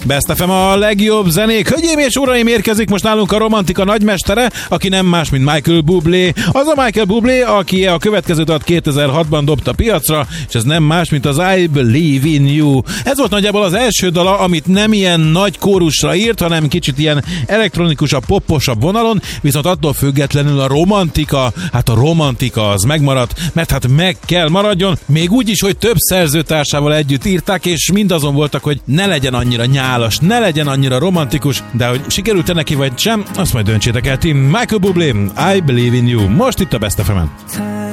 Best FM a legjobb zenék. Hölgyeim és uraim, érkezik most nálunk a romantika nagymestere, aki nem más, mint Michael Bublé. Az a Michael Bublé, aki a következő dalt 2006-ban dobta piacra, és ez nem más, mint az I Believe in You. Ez volt nagyjából az első dala, amit nem ilyen nagy kórusra írt, hanem kicsit ilyen elektronikusabb, poposabb vonalon, viszont attól függetlenül a romantika az megmaradt, mert hát meg kell maradjon, még úgy is, hogy több szerzőtársával együtt írták, és mindazon voltak, hogy ne legyen annyira nyálas, ne legyen annyira romantikus, de hogy sikerült-e neki vagy sem, azt majd döntsétek el ti. Michael Bublé, I Believe in You, most itt a Best FM-en.